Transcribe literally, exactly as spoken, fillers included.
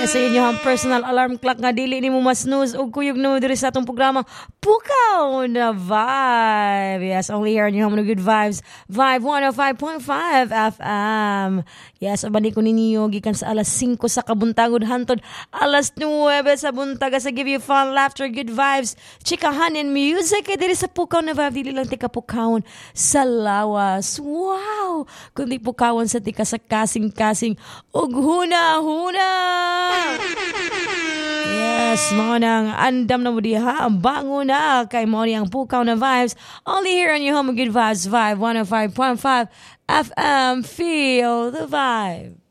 Yes, sa inyo ang personal alarm clock nga dili ni mo masnooze og kuyog no diri sa atong programa Pukaw na Vibe. Yes, only here on your home no good vibes. Vibe one oh five point five F M. Yes, abani ko ninyo gikan sa alas singko sa kabuntagod hantod alas nuwebe sa buntaga sa give you fun, laughter, good vibes, chikahan and music kay diri sa Pukaw na Vibe dili lang tika pukawon sa lawas. Wow! Kundi pukawon sa tika sa kasing-kasing ug huna-huna. Yes, mo nang andam na mo diha, bango na kay mo ang Pukaw na Vibes. Only here on your home good vibes, Vibe one oh five point five F M. Feel the vibe.